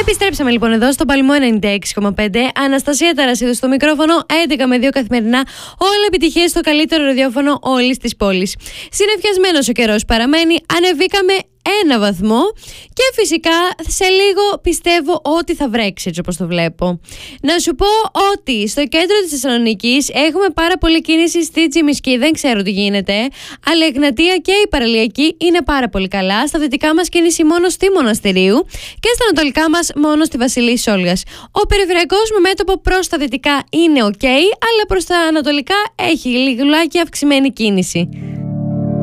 Επιστρέψαμε λοιπόν εδώ στο Παλμό 96,5. Αναστασία Ταρασίδου στο μικρόφωνο, 11 με 2 καθημερινά. Όλα επιτυχίες στο καλύτερο ραδιόφωνο όλης της πόλης. Συνεφιασμένος ο καιρός παραμένει. Ανεβήκαμε 1 βαθμό και φυσικά σε λίγο πιστεύω ότι θα βρέξει, έτσι όπως το βλέπω. Να σου πω ότι στο κέντρο της Θεσσαλονίκης έχουμε πάρα πολλή κίνηση στη Τσιμισκή, δεν ξέρω τι γίνεται, αλλά η Εγνατία και η Παραλιακή είναι πάρα πολύ καλά. Στα δυτικά μας κίνηση μόνο στη Μοναστηρίου και στα ανατολικά μας μόνο στη Βασιλής Όλγας. Ο περιφερειακός με μέτωπο προς τα δυτικά είναι ok, αλλά προς τα ανατολικά έχει λιγουλάκι αυξημένη κίνηση.